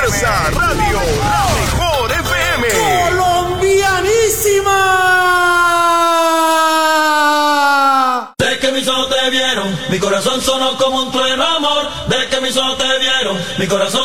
Fuerza Radio, la mejor FM. ¡Colombianísima! De que mis ojos te vieron, mi corazón sonó como un trueno, amor. De que mis ojos te vieron, mi corazón